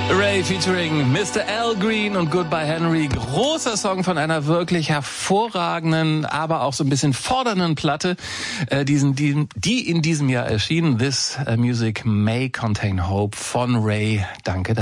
Ray featuring Mr. Al Green und Goodbye Henry. Großer Song von einer wirklich hervorragenden, aber auch so ein bisschen fordernden Platte, die in diesem Jahr erschien. This Music May Contain Hope von Ray. Danke.